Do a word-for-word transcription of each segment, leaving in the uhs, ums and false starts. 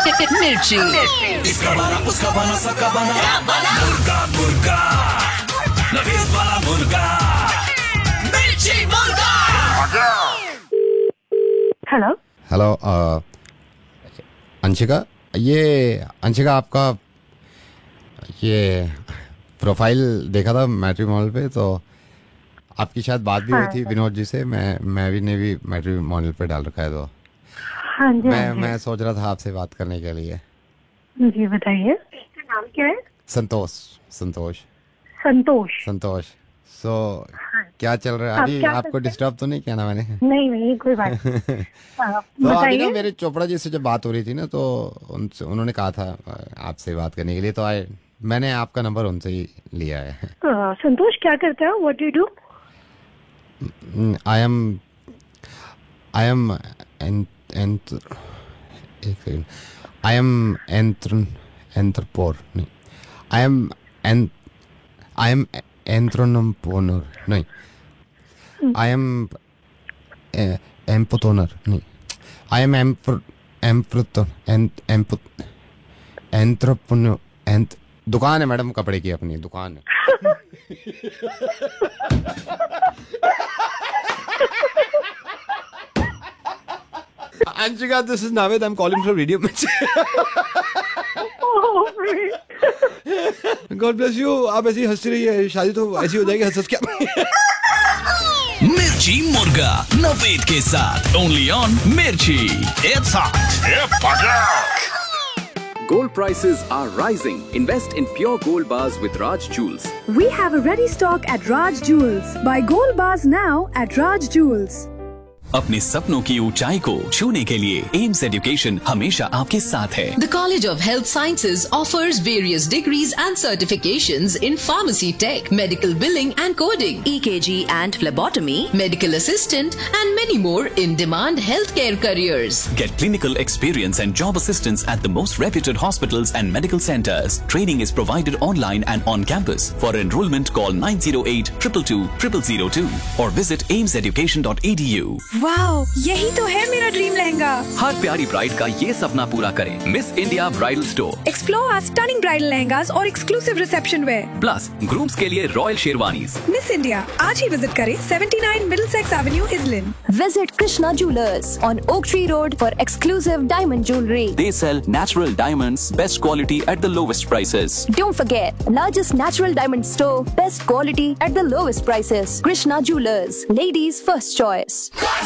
मिर्ची। इसका बना उसका बना सबका बना मुर्गा मुर्गा नवीद वाला मुर्गा मिर्ची मुर्गा। हेलो हेलो अंशिका, ये अंशिका आपका ये प्रोफाइल देखा था मैट्रिमोनियल पे, तो आपकी शायद बात भी हाँ, हुई थी विनोद जी से। मैं मैं भी ने भी मैट्रिमोनियल पे डाल रखा है, तो हाँ जी, मैं हाँ जी। मैं सोच रहा था आपसे बात करने के लिए। जी बताइए, इसका नाम क्या है? संतोष संतोष संतोष। संतोष सो so, क्या चल रहा है आप अभी? क्या आपको करते हैं? डिस्टर्ब तो नहीं किया ना मैंने? नहीं नहीं, कोई बात नहीं। हाँ, तो अभी ना बताइए। मेरे चोपड़ा जी से जब बात हो रही थी ना, तो उनसे उन्होंने कहा था आपसे बात करने के लिए, तो आए मैंने आपका नंबर उनसे ही लिया है। अ, संतोष क्या करते हो? What do you do? I am I am nth एक सेकंड आई एम एंथ्रन एंथ्रोपोर नहीं I am N I am एंथ्रोनोपोनर नहीं आई एम एम्पोटोनर नहीं आई एम एम्प्रोटो एम्पो एंथ्रोपोनो एंथ दुकान है मैडम, कपड़े की अपनी दुकान है। Anshika, this is Navid. I'm calling from Radio Mirchi. God bless you. आप ऐसी हंसती रहिए, शादी तो ऐसी हो जाएगी हंस हंस क्या। मिर्ची मुर्गा नवीद के साथ ओनली ऑन मिर्ची। It's hot. Gold prices are rising. Invest in pure gold bars with Raj Jewels. We have a ready stock at Raj Jewels. Buy gold bars now at Raj Jewels. अपने सपनों की ऊंचाई को छूने के लिए AIIMS education हमेशा आपके साथ है। The College of Health Sciences offers various degrees and certifications in pharmacy tech, medical billing and coding, E K G and phlebotomy, medical assistant and many more in-demand healthcare careers. Get clinical experience and job assistance at the most reputed hospitals and medical centers. Training is provided online and on campus. For enrollment, call nine zero eight, two two two, zero zero zero two or visit ames education dot e d u. Wow, यही तो है मेरा dream lehenga. हर प्यारी bride का ये सपना पूरा करें। Miss India bridal store. Explore our stunning bridal lehengas और exclusive reception where. Plus grooms के लिए रॉयल शेरवानीज। मिस इंडिया आज ही विजिट करें seventy nine Middlesex Avenue, Islin. Visit Krishna Jewelers on Oak Tree Road for exclusive diamond jewelry. They sell natural diamonds, best quality at the lowest prices. Don't forget, largest natural diamond store, best quality at the lowest prices. Krishna Jewelers, ladies' first choice.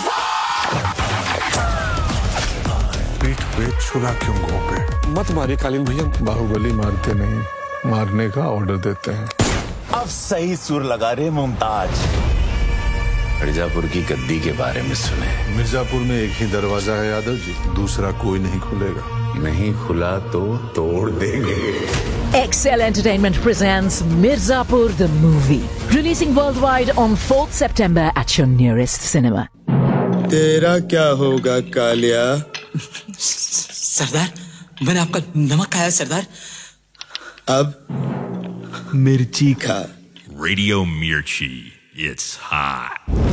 पीठ पे छुरा क्यों घोंपे? मत मारिए कालीन भैया। बाहुबली मारते नहीं, मारने का ऑर्डर देते हैं। अब सही सुर लगा रहे मुमताज। मिर्जापुर की गद्दी के बारे में सुने। मिर्जापुर में एक ही दरवाजा है यादव जी, दूसरा कोई नहीं खुलेगा। नहीं खुला तो तोड़ देंगे। Excel Entertainment presents Mirzapur the movie, releasing worldwide on fourth September at your nearest cinema. तेरा क्या होगा कालिया? सरदार, मैंने आपका नमक खाया सरदार। अब मिर्ची खा। Radio Mirchi. It's hot.